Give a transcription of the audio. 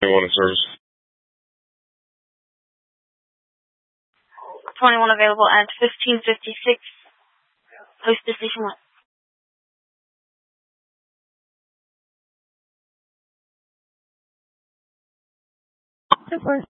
21 in service. 21 available at 1556. Host to station 1. So far,